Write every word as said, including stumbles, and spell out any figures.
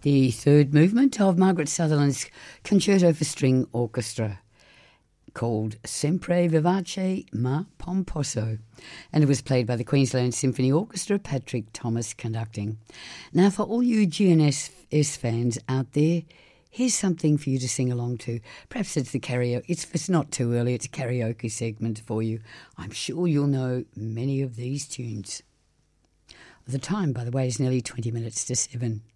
the third movement of Margaret Sutherland's Concerto for String Orchestra, called Sempre Vivace ma Pomposo, and it was played by the Queensland Symphony Orchestra, Patrick Thomas conducting. Now, for all you G N S S fans out there, here's something for you to sing along to. Perhaps it's the karaoke. It's, it's not too early. It's a karaoke segment for you. I'm sure you'll know many of these tunes. The time, by the way, is nearly twenty minutes to seven.